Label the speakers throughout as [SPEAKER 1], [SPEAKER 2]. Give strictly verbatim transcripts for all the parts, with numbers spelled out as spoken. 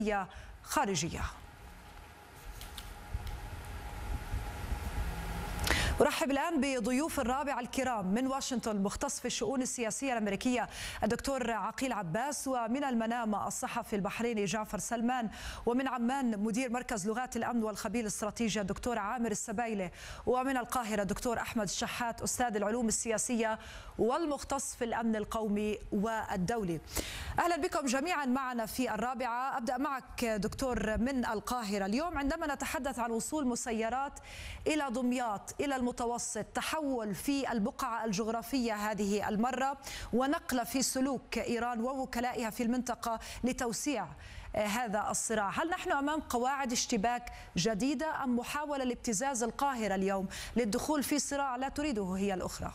[SPEAKER 1] خارجية. أرحب الآن بضيوف الرابعة الكرام من واشنطن، مختص في الشؤون السياسية الأمريكية الدكتور عقيل عباس، ومن المنامة الصحفي البحريني جعفر سلمان، ومن عمان مدير مركز لغات الأمن والخبير الاستراتيجي الدكتور عامر السبايلة، ومن القاهرة الدكتور أحمد الشحات أستاذ العلوم السياسية والمختص في الأمن القومي والدولي. أهلا بكم جميعا معنا في الرابعة. أبدأ معك دكتور من القاهرة. اليوم عندما نتحدث عن وصول مسيرات إلى دمياط إلى المتوسط، تحول في البقعة الجغرافية هذه المرة ونقلة في سلوك إيران ووكلائها في المنطقة لتوسيع هذا الصراع، هل نحن أمام قواعد اشتباك جديدة أم محاولة لابتزاز القاهرة اليوم للدخول في صراع لا تريده هي الأخرى؟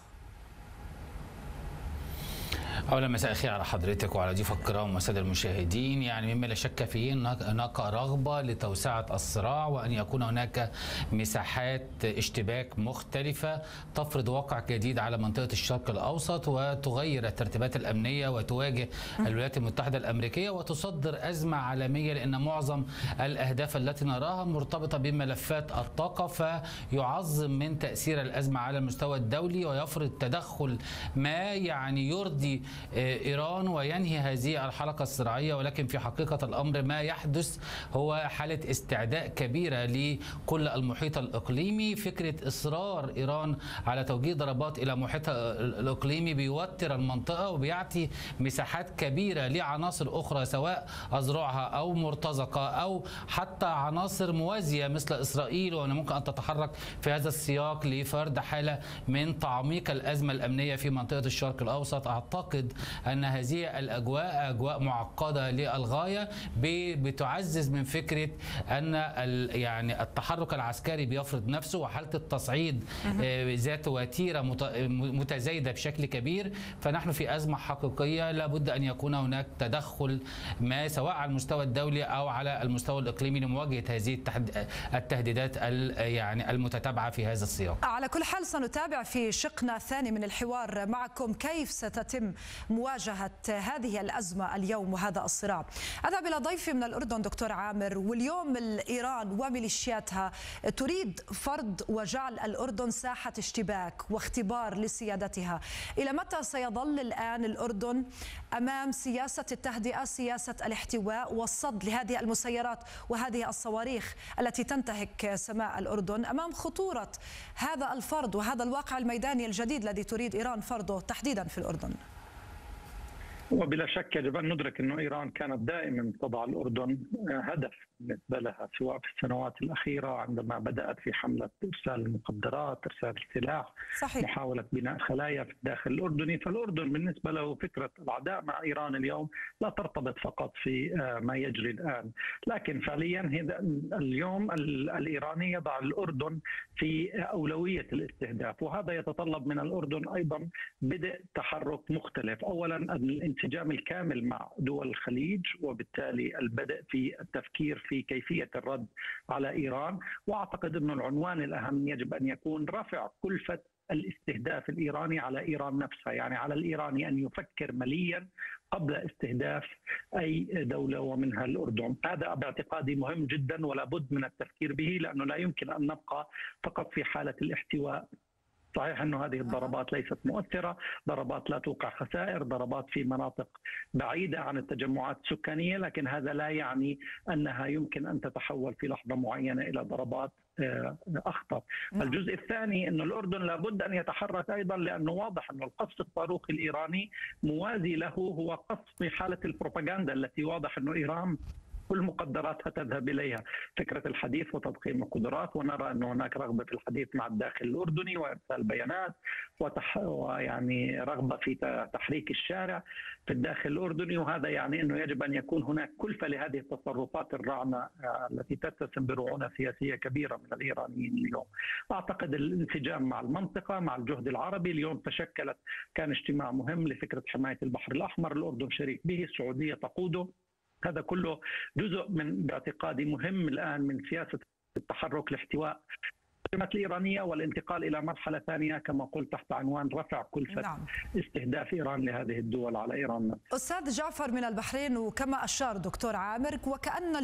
[SPEAKER 2] أولا مساء الخير على حضرتك وعلى ضيوفك الكرام والسادة المشاهدين. يعني مما لا شك فيه هناك رغبة لتوسعة الصراع وأن يكون هناك مساحات اشتباك مختلفة تفرض واقع جديد على منطقة الشرق الأوسط وتغير الترتيبات الأمنية وتواجه الولايات المتحدة الأمريكية وتصدر أزمة عالمية، لأن معظم الأهداف التي نراها مرتبطة بملفات الطاقة، فيعظم من تأثير الأزمة على المستوى الدولي ويفرض تدخل ما يعني يرضي إيران وينهي هذه الحلقة الصراعية. ولكن في حقيقة الأمر ما يحدث هو حالة استعداء كبيرة لكل المحيط الإقليمي. فكرة إصرار إيران على توجيه ضربات إلى محيطها الإقليمي بيوتر المنطقة وبيعطي مساحات كبيرة لعناصر أخرى سواء أذرعها أو مرتزقة أو حتى عناصر موازية مثل إسرائيل، وأن ممكن أن تتحرك في هذا السياق لفرض حالة من تعميق الأزمة الأمنية في منطقة الشرق الأوسط. أعتقد أن هذه الأجواء أجواء معقدة للغاية بتعزز من فكرة أن يعني التحرك العسكري بيفرض نفسه وحالة التصعيد ذات وتيرة متزايدة بشكل كبير. فنحن في أزمة حقيقية لابد أن يكون هناك تدخل ما سواء على المستوى الدولي أو على المستوى الإقليمي لمواجهة هذه التهديدات يعني المتتابعة في هذا السياق.
[SPEAKER 1] على كل حال سنتابع في شقنا الثاني من الحوار معكم كيف ستتم مواجهة هذه الأزمة اليوم وهذا الصراع. أذهب إلى ضيفي من الأردن دكتور عامر. واليوم إيران وميليشياتها تريد فرض وجعل الأردن ساحة اشتباك واختبار لسيادتها. إلى متى سيظل الآن الأردن أمام سياسة التهدئة، سياسة الاحتواء والصد لهذه المسيرات وهذه الصواريخ التي تنتهك سماء الأردن، أمام خطورة هذا الفرض وهذا الواقع الميداني الجديد الذي تريد إيران فرضه تحديدا في الأردن؟
[SPEAKER 3] وبلا شك يجب أن ندرك أن إيران كانت دائما تضع الأردن هدف بالنسبة لها، سواء في السنوات الأخيرة عندما بدأت في حملة إرسال المخدرات، إرسال السلاح، صحيح. محاولة بناء خلايا في الداخل الأردني. فالأردن بالنسبة له فكرة العداء مع إيران اليوم لا ترتبط فقط في ما يجري الآن، لكن فعليا اليوم الإيراني يضع الأردن في أولوية الاستهداف، وهذا يتطلب من الأردن أيضا بدء تحرك مختلف. أولا الانسجام الكامل مع دول الخليج، وبالتالي البدء في التفكير في كيفية الرد على إيران. وأعتقد أن العنوان الأهم يجب أن يكون رفع كلفة الاستهداف الإيراني على إيران نفسها، يعني على الإيراني أن يفكر مليا قبل استهداف أي دولة ومنها الأردن. هذا باعتقادي مهم جدا ولا بد من التفكير به، لأنه لا يمكن أن نبقى فقط في حالة الاحتواء. صحيح أن هذه الضربات ليست مؤثرة، ضربات لا توقع خسائر، ضربات في مناطق بعيدة عن التجمعات السكانية، لكن هذا لا يعني أنها يمكن أن تتحول في لحظة معينة إلى ضربات أخطر. الجزء الثاني أن الأردن لابد أن يتحرك أيضا، لأنه واضح أن القصف الصاروخي الإيراني موازي له هو قصف في حالة البروباغندا التي واضح أن إيران كل مقدراتها تذهب إليها، فكرة الحديث وتضخيم القدرات. ونرى أن هناك رغبة في الحديث مع الداخل الأردني وإرسال بيانات وتح... ويعني رغبة في تحريك الشارع في الداخل الأردني، وهذا يعني أنه يجب أن يكون هناك كلفة لهذه التصرفات الرعنة التي تتسم برعونة سياسية كبيرة من الإيرانيين اليوم. أعتقد الانسجام مع المنطقة مع الجهد العربي اليوم تشكلت، كان اجتماع مهم لفكرة حماية البحر الأحمر، الأردن شريك به، السعودية تقوده. هذا كله جزء من باعتقادي مهم الآن من سياسة التحرك لاحتواء الهجمات الإيرانية والانتقال إلى مرحلة ثانية كما قلت تحت عنوان رفع كلفة نعم. استهداف إيران لهذه الدول على إيران.
[SPEAKER 1] أستاذ جعفر من البحرين، وكما أشار دكتور عامر وكأن